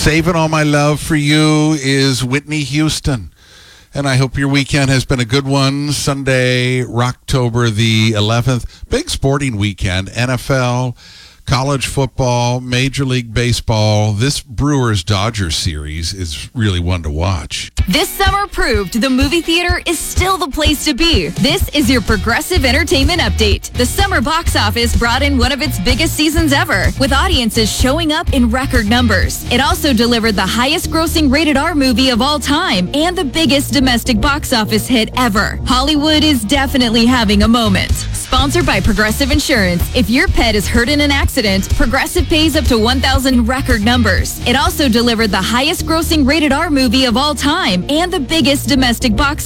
Saving all my love for you is Whitney Houston. And I hope your weekend has been a good one. Sunday, October the 11th. Big sporting weekend. NFL, college football, Major League Baseball. This Brewers-Dodgers series is really one to watch. This summer proved the movie theater is still the place to be. This is your Progressive Entertainment Update. The summer box office brought in one of its biggest seasons ever, with audiences showing up in record numbers. It also delivered the highest grossing rated R movie of all time and the biggest domestic box office hit ever. Hollywood is definitely having a moment. Sponsored by Progressive Insurance. If your pet is hurt in an accident, Progressive pays up to $1,000 record numbers. It also delivered the highest grossing rated R movie of all time and the biggest domestic box